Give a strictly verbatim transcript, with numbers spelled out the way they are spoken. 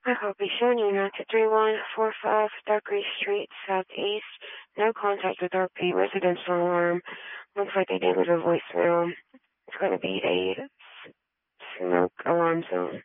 I copy. Showing United three one four five Thackeray Street, Southeast. No contact with R P. Residential alarm. Looks like they did leave a voicemail. It's going to be a smoke alarm zone.